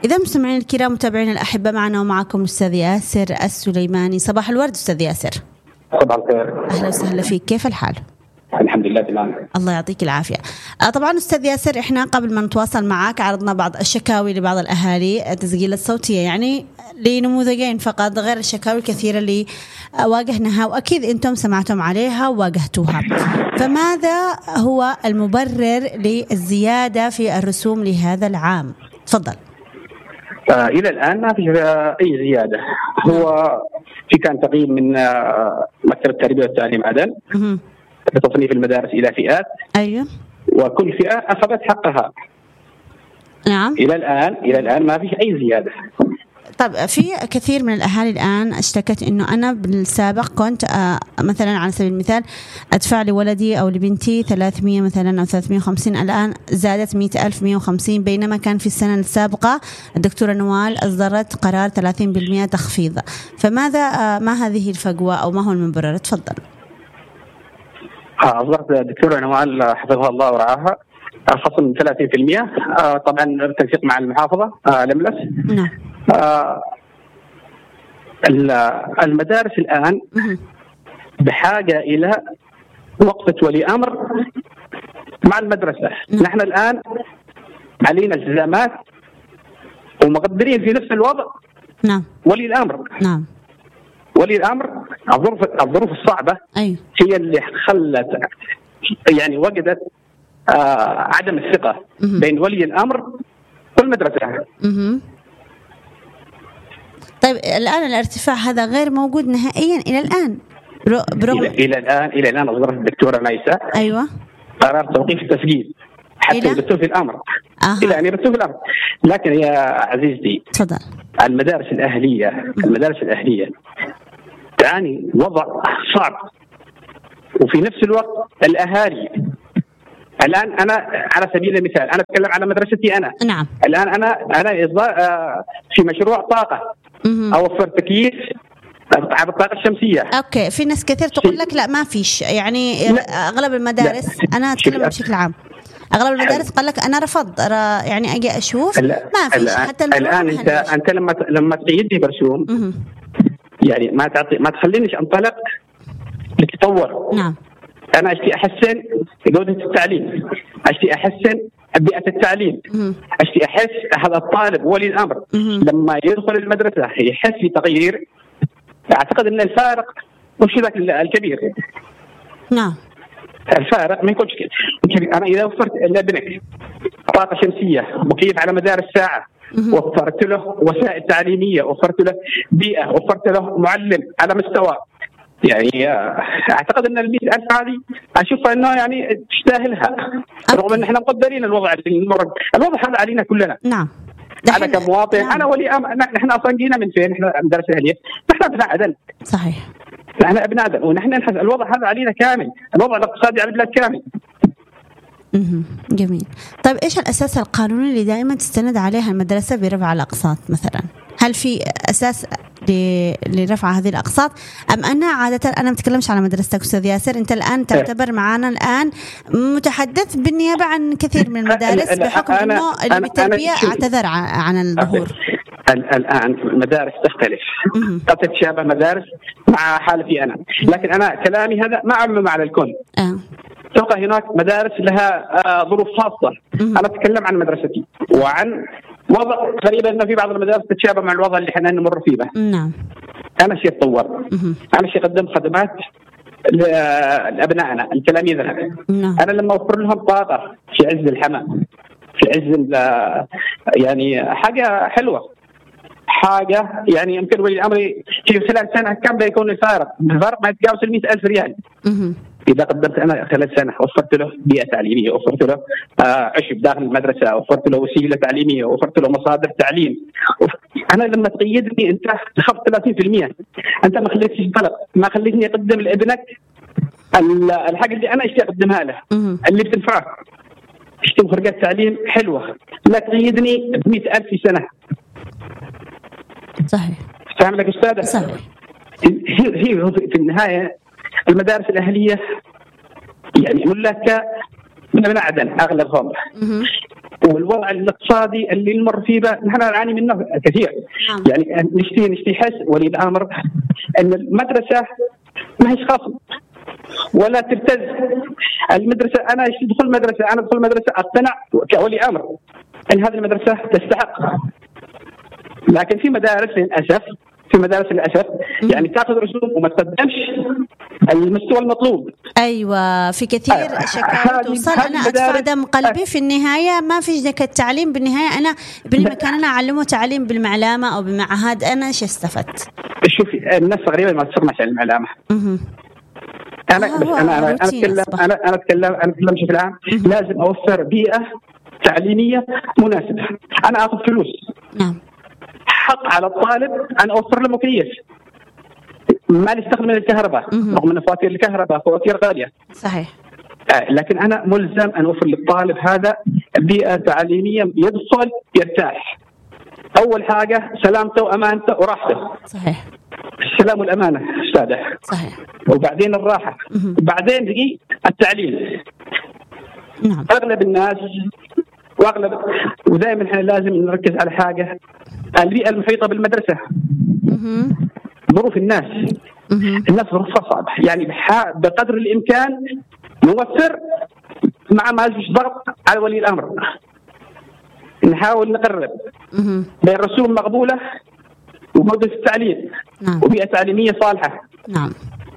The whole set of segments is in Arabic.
إذا مستمعين الكرام متابعين الأحبة، معنا ومعكم الأستاذ ياسر السليماني. صباح الورد أستاذ ياسر. صباح الخير. أهلا وسهلا فيك، كيف الحال؟ الحمد لله تمام. الله يعطيك العافية. طبعا أستاذ ياسر، إحنا قبل ما نتواصل معك عرضنا بعض الشكاوي لبعض الأهالي، التسجيلات الصوتية يعني لنموذجين فقط غير الشكاوي الكثيرة اللي واجهناها، وأكيد أنتم سمعتم عليها وواجهتوها. فماذا هو المبرر للزيادة في الرسوم لهذا العام؟ تفضل. إلى الآن ما في أي زيادة. هو في كان تقييم من مكتب التربية والتعليم عدن بتصنيف المدارس إلى فئات. أيوة. وكل فئة أخذت حقها. نعم. إلى الآن ما في أي زيادة. طب في كثير من الأهالي الآن اشتكت إنه أنا بالسابق كنت مثلا على سبيل المثال أدفع لولدي أو لبنتي 300 مثلا أو 350، الآن زادت 100,000 150، بينما كان في السنة السابقة الدكتورة نوال أصدرت قرار 30% تخفيض. فماذا ما هذه الفجوة أو ما هو المبرر؟ تفضل. أصدرت الدكتورة نوال حفظها الله ورعاها خصم 30%، طبعا بالتنسيق مع المحافظة لملس. نعم. المدارس الآن بحاجة إلى وقفة ولي أمر مع المدرسة. نحن الآن علينا التزامات ومقدرين في نفس الوضع. نعم. ولي الأمر. نعم. ولي الأمر الظروف الصعبة. أيوه. هي اللي خلت يعني وجدت عدم الثقة بين ولي الأمر والمدرسة. طيب الآن الارتفاع هذا غير موجود نهائيا إلى الآن برغم إلى الآن أصدرت الدكتورة ميسة. أيوة. قرار توقيف التسجيل حتى يبتوا في الأمر. إلى أن يبتوا في الأمر. لكن يا عزيزتي تفضل. المدارس الأهلية تعاني وضع صعب، وفي نفس الوقت الأهالي الآن أنا على سبيل المثال أنا أتكلم على مدرستي أنا. نعم. الآن أنا في مشروع طاقة أوفر تكييف على الطاقة الشمسية. أوكي. في ناس كثير تقول لك لا ما فيش، يعني لا. أغلب المدارس لا. أنا أتكلم بشكل عام، أغلب المدارس قال لك أنا رفض يعني أجي أشوف ما فيش. حتى الآن أنت لما تقيدني برسوم يعني ما تخلينيش أنطلق لتطور. نعم. أنا أشتي أحسن جودة التعليم، أشتي أحسن بيئة التعليم، أشتي أحس هذا الطالب ولي الأمر لما يدخل المدرسة يحس في تغيير. أعتقد أن الفارق مش ذاك الكبير. نعم. الفارق ما يكونش كبير. أنا إذا وفرت لابنك طاقة شمسية مكيف على مدار الساعة، وفرت له وسائل تعليمية، وفرت له بيئة، وفرت له معلم على مستوى، يعني أعتقد أن 100,000 هذه أشوفها أنه يعني تستاهلها، رغم أن احنا مقدرين الوضع هذا علينا كلنا. نعم. أنا كمواطن. نعم. أنا ولي أمر. نحن أصلا جينا من فين؟ نحن مدرسة أهلية، نحن أبناء عدن. صحيح. نحن أبناء عدن ونحن نحس الوضع هذا علينا كامل، الوضع الاقتصادي على البلاد كامل. جميل. طيب إيش الأساس القانوني اللي دائما تستند عليها المدرسة برفع الأقساط مثلا؟ هل في أساس لرفع هذه الأقساط أم أنا عادة أنا متكلمش على مدرستك أستاذ ياسر، أنت الآن تعتبر معنا الآن متحدث بالنيابة عن كثير من المدارس بحكم أنه اللي بالتربية اعتذر عن الظهور. الآن المدارس تختلف، قد تتشابه مدارس مع حالتي أنا، لكن أنا كلامي هذا ما أعمم على الكل. تبقى هناك مدارس لها ظروف خاصة. أنا أتكلم عن مدرستي وعن وضع غريب أنه في بعض المدارس تتشابه مع الوضع اللي احنا نمر فيه به. نعم. أنا شيء أتطور، أنا شيء أقدم خدمات لأبنائنا لتلاميذنا. أنا لما أوفر لهم طاقة في عز الحمى، في عز يعني حاجة حلوة، حاجة يعني يمكن ولي الأمر في خلال سنة كم بيكون الفارق ما يتجاوز 100,000 ريال. إذا قدمت أنا خلال سنة وفرت له بيئة تعليمية، وفرت له عشب داخل المدرسة، وفرت له وسيلة تعليمية، وفرت له مصادر تعليم. أنا لما تقيدني أنت خفض 30%، أنت ما خليتنيش انطلق، ما خليتني أقدم لابنك الحاجة اللي أنا اشتي أقدمها له اللي بتنفعه. اشتي مخرجات تعليم حلوة، لا تقيدني ب100,000 في سنة. صحيح. فاهم لك أستاذ؟ صحيح. هي في النهاية المدارس الأهلية يعني ملاكة من عدن أغلبهم، والوضع الاقتصادي اللي نمر فيه نحن نعاني منه كثير. يعني نشتي يحس ولي الامر ان المدرسه ما هيش خاصه ولا تبتز المدرسه. انا ادخل مدرسه اقتنع كولي امر ان هذه المدرسه تستحق. لكن في مدارس للاسف يعني تاخذ رسوم وما تقدمش المستوى المطلوب. ايوه في كثير شكاوى توصل انا ادفع دم قلبي في النهايه ما فيش ذاك التعليم. بالنهايه انا ابني مكان انا اعلمه تعليم بالمعلمه او بمعهد انا ايش استفدت؟ شوفي الناس تقريبا ما تصرمش على المعلمه. انا اتكلم بشكل عام. لازم اوفر بيئه تعليميه مناسبه. انا اخذ فلوس. نعم. حق على الطالب ان اوفر له مكيف. ما نستخدم الكهرباء رغم ان فواتير الكهرباء فواتير غاليه. صحيح. لكن انا ملزم ان اوفر للطالب هذا بيئه تعليميه يدخل يرتاح. اول حاجه سلامته وامانته وراحته. صحيح. السلام والامانه استاذه. صحيح. وبعدين الراحه. وبعدين بقي التعليم. نعم. اغلب الناس ودائما احنا لازم نركز على حاجه البيئه المحيطه بالمدرسه. ظروف الناس ظروفها صعبه. يعني بقدر الامكان نوفر مع ما فيش ضغط على ولي الامر. نحاول نقرب بين رسوم مقبوله وجوده التعليم. نعم. وبيئه تعليميه صالحه. نعم.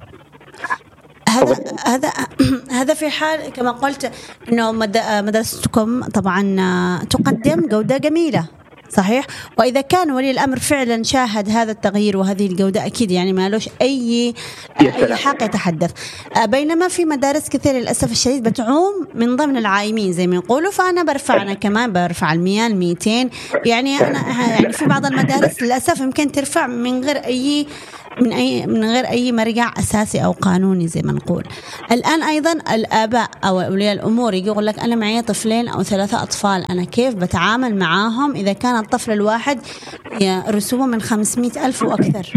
هذا في حال كما قلت انه مدرستكم طبعا تقدم جودة جميلة. صحيح. وإذا كان ولي الأمر فعلا شاهد هذا التغيير وهذه الجودة أكيد يعني ما لوش أي حق يتحدث. بينما في مدارس كثير للأسف الشديد بتعوم من ضمن العائمين زي ما يقولوا. فأنا أنا كمان برفع 100 200 يعني يعني في بعض المدارس للأسف يمكن ترفع من غير أي مرجع أساسي أو قانوني زي ما نقول. الآن أيضا الآباء أو أولياء الأمور يقول لك أنا معي 2 أو 3 أطفال أنا كيف بتعامل معاهم إذا كان الطفل الواحد رسومه من 500,000 وأكثر؟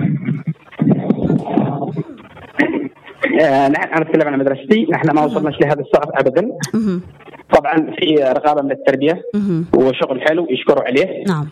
أنا أتكلم عن مدرستي. نحن ما وصلناش لهذا السقف أبدا. طبعا في رغبة من التربية وشغل حلو يشكروا عليه. نعم.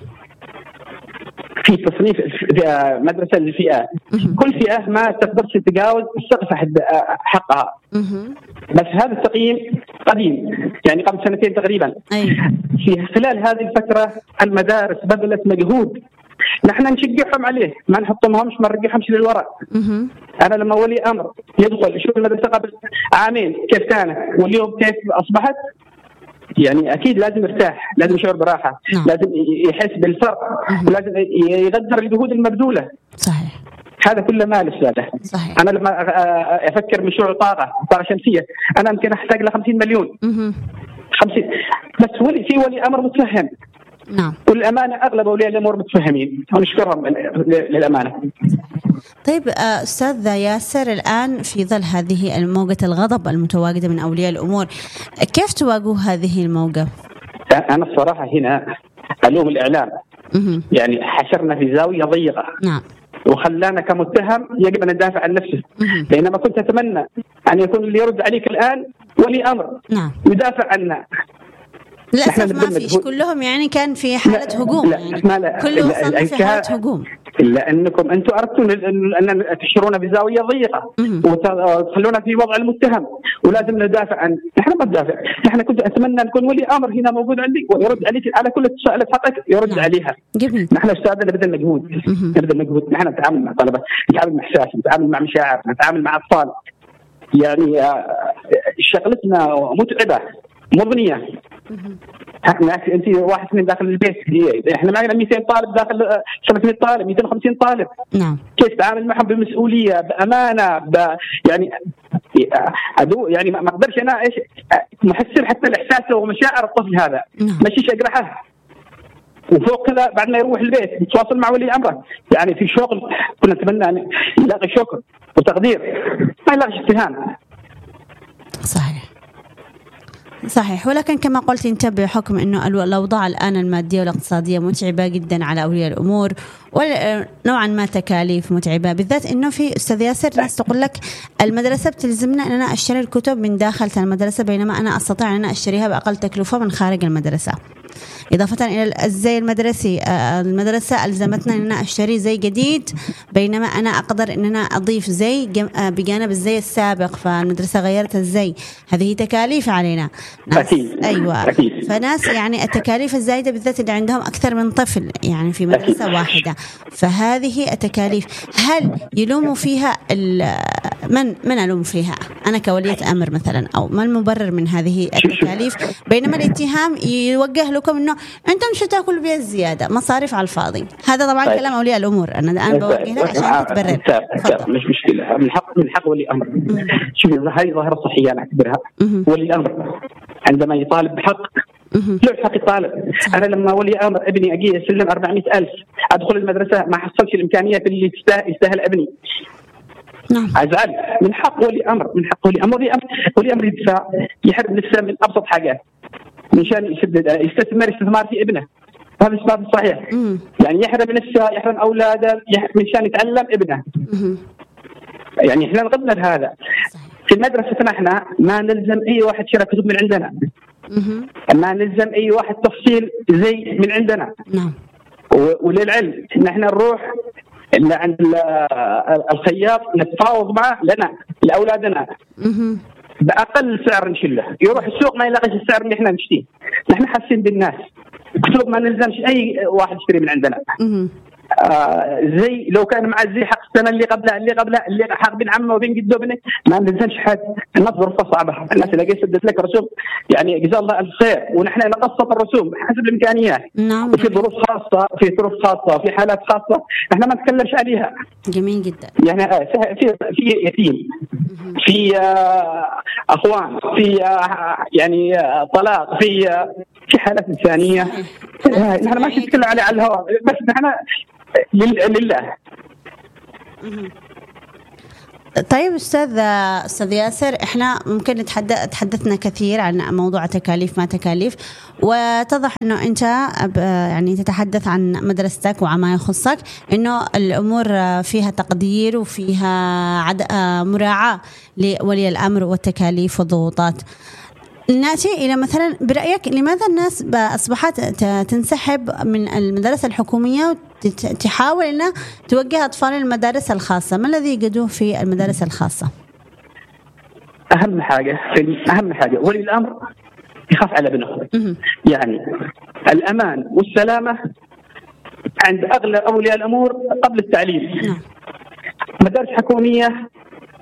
في تصنيف مدرسة للفئات. كل فئة ما تقدرش تتجاوز السقف حقها. بس هذا التقييم قديم يعني قبل 2 تقريبا. في خلال هذه الفترة المدارس بذلت مجهود نحن نشجعهم عليه ما نحطهمش ما نرجعهمش للوراء. أنا لما ولي أمر يدخل يشوف المدرسة قبل عامين كيف كانت واليوم كيف أصبحت يعني أكيد لازم يرتاح. لازم يشعر براحة. لازم يحس بالفرق. لازم يقدر الجهود المبذولة. صحيح. هذا كله مال أستاذ. أنا لما أفكر مشروع طاقة شمسية أنا يمكن أحتاج ل 50 مليون. 50 بس في ولي أمر متفهم. نعم. والأمانة أغلب أولياء الأمور متفهمين ونشكرهم للأمانة. طيب أستاذ ياسر الآن في ظل هذه الموجة الغضب المتواجدة من أولياء الأمور كيف تواجهوا هذه الموجة؟ أنا الصراحة هنا ألوم الإعلام. يعني حشرنا في زاوية ضيقة. نعم. وخلانا كمتهم يجب أن ندافع عن نفسه. بينما كنت أتمنى أن يكون اللي يرد عليك الآن ولي أمر. نعم. يدافع عنا. للأسف ما فيش كلهم يعني كان في حالة هجوم. يعني كلهم صار في حالة هجوم. لأنكم أنتم أردتم أن تحشرونا بزاوية ضيقة وتخلونا في وضع المتهم ولازم ندافع عن. نحن ما ندافع. نحن كنت أتمنى أن يكون ولي أمر هنا موجود عندي ويرد عليك على كل التساؤلات حقك يرد. نعم. عليها. جميل. نحن أستاذنا بدنا مجهود. نحن نتعامل مع طلبة نتعامل مع إحساس نتعامل مع مشاعر نتعامل مع أطفال. يعني شغلتنا متعبة مضنية. انت 1 2 داخل البيت احنا معنا 200 طالب داخل 300 طالب 250 طالب. نعم. كيف تتعامل معهم بمسؤوليه بامانه يعني يعني ما اقدرش انا ايش محسن حتى الاحساس ومشاعر الطفل هذا. ماشي اجرحه. وفوق كذا بعد ما يروح البيت يتواصل مع ولي امره. يعني في شغل كنا نتمنى ان يلاقي شكر وتقدير ما يلاقيش اتهام. صحيح. ولكن كما قلت انتبه بحكم أنه الأوضاع الآن المادية والاقتصادية متعبة جدا على أولياء الأمور ونوعا ما تكاليف متعبة بالذات أنه في أستاذ ياسر ناس تقول لك المدرسة بتلزمنا أن أنا أشتري الكتب من داخل المدرسة بينما أنا أستطيع أن أنا أشتريها بأقل تكلفة من خارج المدرسة. إضافة إلى الزي المدرسي، المدرسة ألزمتنا أن أنا أشتري زي جديد، بينما أنا أقدر أن أنا أضيف زي بجانب الزي السابق، فالمدرسة غيرت الزي. هذه تكاليف علينا. أكيد. أيوة. أكيد. فناس يعني التكاليف الزايدة بالذات اللي عندهم أكثر من طفل يعني في مدرسة أكيد. واحدة، فهذه التكاليف هل يلوموا فيها من ألوم فيها؟ أنا كولية أمر مثلا، أو ما المبرر من هذه التكاليف؟ بينما الاتهام يوجه لكم إنه أنت مش هتاكل بيا الزيادة، مصاريف على الفاضي. هذا طبعا طيب. كلام أولياء الأمور، أنا الآن بوجه لك عشان تتبرر. مش مشكلة، من حق ولي الأمر. شوفي هذه ظاهرة صحية أنا أعتبرها. ولي الأمر عندما يطالب بحق له حق يطالب. أنا لما ولي أمر ابني أجي أسلم 400,000 أدخل المدرسة ما حصلش الإمكانيات اللي يستاهل ابني، نعم. أزعل. من حق ولي أمر، من حق ولي أمر يدفع، يحرم نفسه من أبسط حاجات مشان يستثمر استثمار في ابنه. هذا السبب الصحيح. يعني يحرم نفسه، يحرم أولاده مشان يتعلم ابنه. يعني إحنا نقبل هذا. في مدرستنا إحنا ما نلزم أي واحد شراء كتب من عندنا، ما نلزم أي واحد تفصيل زي من عندنا. نعم. وللعلم إن إحنا نروح إن عند الخياط نتفاوض معه لنا لأولادنا بأقل سعر نشله. يروح السوق ما يلاقيش السعر اللي إحنا نشتيه. نحن حاسين بالناس، كتب ما نلزمش أي واحد يشتري من عندنا. زي لو كان مع الزي حق السنة اللي قبلها اللي حق بين عمه وبين جده وبنه، ما نلزمش حد. الناس ظروفها صعبة، الناس اللي سدت لك رسوم يعني جزاه الله ألف خير، ونحن نقسط الرسوم حسب الإمكانيات. نعم. وفي ظروف خاصة، في ظروف خاصة، في حالات خاصة نحن ما نتكلمش عليها. جميل جدا. يعني في يتيم، في أخوان، في يعني طلاق، في حالات إنسانية نحن ما نتكلم على الهواء، بس نحن لله. طيب أستاذ ياسر، إحنا ممكن تحدثنا كثير عن موضوع تكاليف ما تكاليف، وتضح إنه أنت يعني تتحدث عن مدرستك وعما يخصك، إنه الأمور فيها تقدير وفيها مراعاة لولي الأمر والتكاليف والضغوطات. نأتي إلى مثلا برأيك لماذا الناس أصبحت تنسحب من المدارس الحكومية وتحاول أنها توجه أطفال المدارس الخاصة؟ ما الذي يجدوه في المدارس الخاصة؟ أهم حاجة ولي الأمر يخاف على ابنه. يعني الأمان والسلامة عند أغلب أولياء الأمور قبل التعليم. مدارس حكومية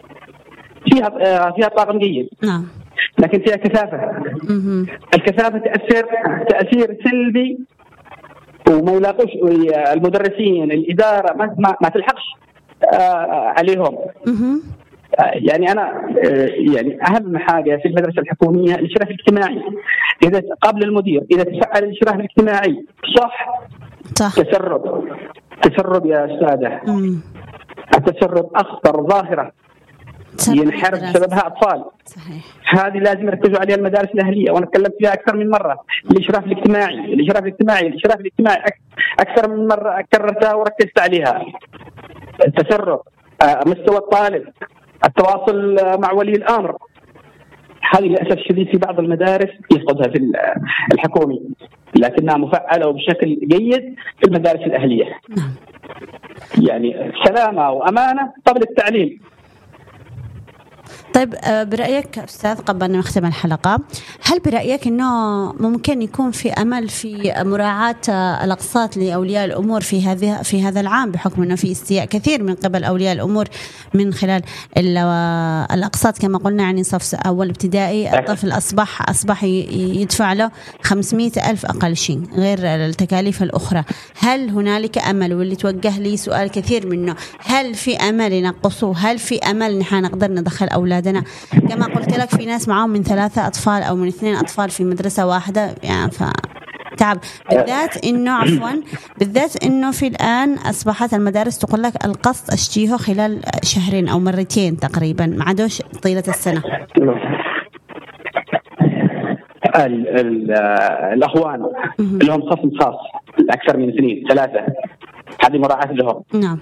فيها طاقم جيد، لكن فيها كثافة. الكثافة تأثير سلبي، وما يلاقوش المدرسين الإدارة ما تلحقش عليهم. يعني أنا يعني أهم حاجة في المدرسة الحكومية الإشراف الاجتماعي. إذا قبل المدير إذا تفعل الإشراف الاجتماعي صح. تسرب يا أستاذة. التسرب أخطر ظاهرة ينحرف بسببها أطفال. صحيح. هذه لازم يركزوا عليها المدارس الأهلية، وأنا تكلمت فيها أكثر من مرة. الإشراف الاجتماعي أكثر من مرة كررتها وركزت عليها. التسرب، مستوى الطالب، التواصل مع ولي الأمر، هذه للأسف الشديد في بعض المدارس يفقدها في الحكومي، لكنها مفعلة وبشكل جيد في المدارس الأهلية. يعني سلامة وأمانة قبل التعليم. طيب برأيك أستاذ قبل أن نختم الحلقة، هل برأيك أنه ممكن يكون في أمل في مراعاة الأقساط لأولياء الأمور في هذا العام، بحكم أنه في استياء كثير من قبل أولياء الأمور من خلال الأقساط كما قلنا؟ يعني صف أول ابتدائي الطفل أصبح يدفع له 500,000 أقل شيء غير التكاليف الأخرى. هل هنالك أمل؟ واللي توجه لي سؤال كثير منه، هل في أمل ينقصوه؟ هل في أمل نحن نقدر ندخل أولادنا؟ كما قلت لك في ناس معهم من 3 أطفال أو من 2 أطفال في مدرسة واحدة، يعني فتعب. بالذات إنه في الآن أصبحت المدارس تقول لك القسط أشتيه خلال 2 أو 2 مرات تقريبا، ما عادوش طيلة السنة. الأخوان لهم خصم خاص أكثر من 2 3، هذه مراعاة لهم. نعم.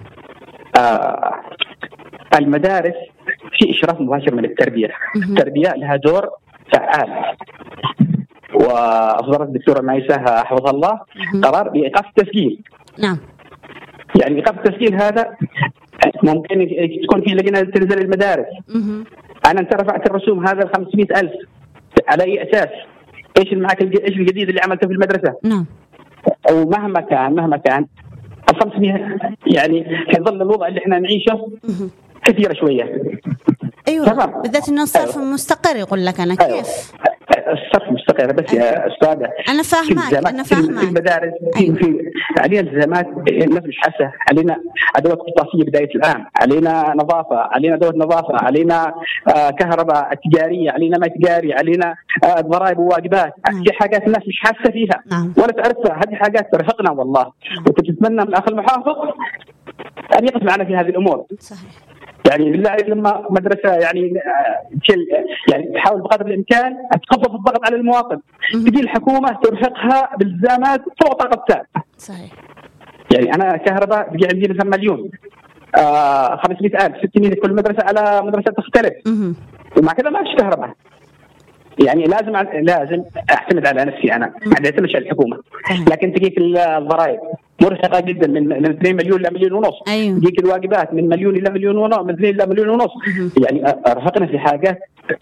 المدارس في إشراف مباشر من التربية. التربية لها دور فعال، وأصدرت الدكتورة مايسة حفظها الله قرار بإيقاف التسجيل. نعم. يعني إيقاف التسجيل هذا ممكن تكون في لجنة تنزل المدارس. أنا أنت رفعت الرسوم هذا 500,000 على أي أساس؟ إيش الجديد اللي عملته في المدرسة؟ نعم. أو مهما كان 500 يعني في ظل الوضع اللي احنا نعيشه كثيرة شوية. أيوة. بالذات إنه الصرف مستقر. يقول لك أنا كيف الصرف مستقر بس يا أستاذة أنا فاهمك في المدارس. في علينا التزامات الناس مش حاسة، علينا أدوات قطافية بداية العام، علينا نظافة، علينا أدوات نظافة، علينا كهرباء تجارية، علينا ما تجاري، علينا ضرائب وواجبات. في حاجات الناس مش حاسة فيها ولا تعرفها. هذه حاجات ترهقنا والله. وتتمنى من أخ المحافظ أن يقف معنا في هذه الأمور. صحيح. يعني بالله لما مدرسة يعني تحاول بقدر الإمكان أن تخفف الضغط على المواطن. تجي الحكومة ترهقها بالالتزامات فوق طاقتها. صحيح. يعني أنا كهرباء بيجي عندي مثلا مليون 500,000 600 كل مدرسة على مدرسة تختلف. ومع كذا ما فيش كهرباء. يعني لازم أعتمد على نفسي أنا، ما أعتمدش على الحكومة. لكن تجيك الضرائب مرهقة جدا من 2 مليون إلى 1.5 مليون. أيوه. تجيك الواجبات من 1 إلى 1.5 مليون، من 2 إلى 1.5 مليون. يعني أرهقنا في حاجات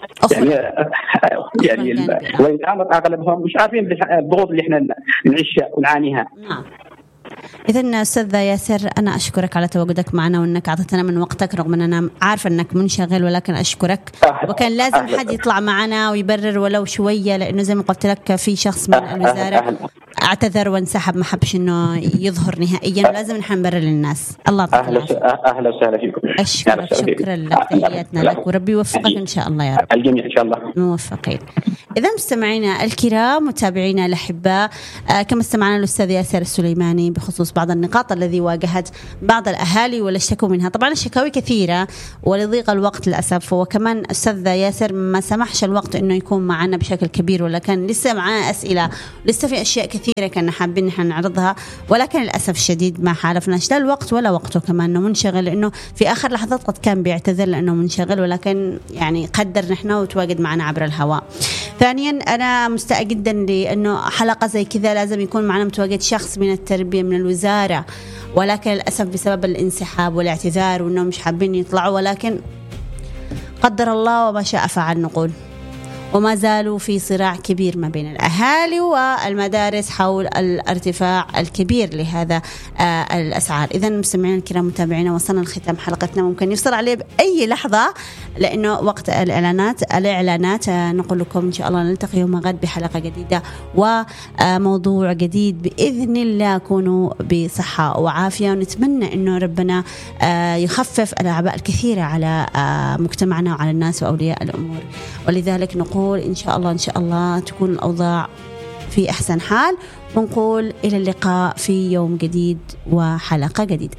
يعني وإن كانت أغلبهم مش عارفين الضغوط اللي إحنا نعيشها ونعانيها. نعم. إذن أستاذ ياسر أنا أشكرك على تواجدك معنا وأنك أعطيتنا من وقتك رغم أن أنا عارفة أنك منشغل، ولكن أشكرك. وكان لازم حد يطلع معنا ويبرر ولو شوية، لأنه زي ما قلت لك في شخص من الوزارة اعتذر وانسحب، ما حبش أنه يظهر نهائيا. لازم نحن نبرر للناس. الله يعطيك. أهلا وسهلا فيكم. أشكرك. شكرا لك. تحياتنا لك وربي يوفقك إن شاء الله يا رب. الجميع إن شاء الله موفقين. إذا مستمعينا الكرام متابعينا الأحباء، كما استمعنا الأستاذ ياسر السليماني بخصوص بعض النقاط الذي واجهت بعض الأهالي ولا اشتكوا منها. طبعا الشكاوي كثيرة ولضيق الوقت للأسف، وكمان أستاذ ياسر ما سمحش الوقت إنه يكون معنا بشكل كبير، ولا كان لسه معنا أسئلة، لسه في أشياء كثيرة كنا حابين نحن نعرضها، ولكن للأسف الشديد ما حالفناش لا الوقت ولا وقته كمان إنه منشغل، لأنه في آخر لحظات قد كان بيعتذر لأنه منشغل، ولكن يعني قدر نحن وتواجد معنا عبر الهواء. ثانيا أنا مستاء جدا لأنه حلقة زي كذا لازم يكون معنا متواجد شخص من التربية من الوزارة، ولكن للأسف بسبب الانسحاب والاعتذار وأنهم مش حابين يطلعوا، ولكن قدر الله وما شاء فعل نقول. وما زالوا في صراع كبير ما بين الأهالي والمدارس حول الارتفاع الكبير لهذا الأسعار. إذا مستمعين الكرام متابعينا وصلنا لختام حلقتنا، ممكن يفصل عليه بأي لحظة لأنه وقت الإعلانات نقول لكم إن شاء الله نلتقي يوم غد بحلقة جديدة وموضوع جديد بإذن الله. كونوا بصحة وعافية، ونتمنى إنه ربنا يخفف الأعباء الكثيرة على مجتمعنا وعلى الناس وأولياء الأمور، ولذلك نقول إن شاء الله تكون الأوضاع في أحسن حال، ونقول إلى اللقاء في يوم جديد وحلقة جديدة.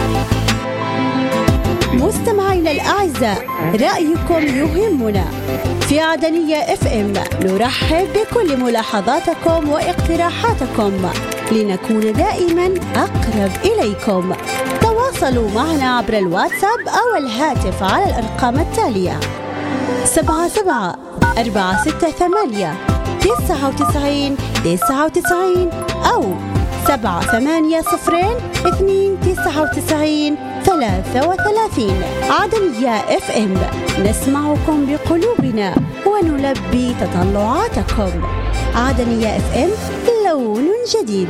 مستمعينا الأعزاء، رأيكم يهمنا. في عدنية FM نرحب بكل ملاحظاتكم واقتراحاتكم لنكون دائما أقرب إليكم. تواصلوا معنا عبر الواتساب أو الهاتف على الأرقام التالية: 77-468-99-99 أو 780299-33. عدنية FM نسمعكم بقلوبنا ونلبي تطلعاتكم. عدنية FM لون جديد.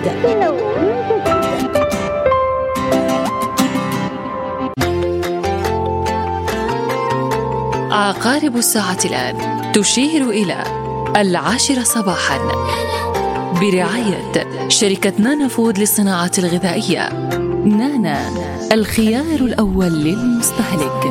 عقارب الساعة الآن تشير إلى 10 صباحا برعاية شركة نانا فود للصناعة الغذائية. نانا، الخيار الأول للمستهلك.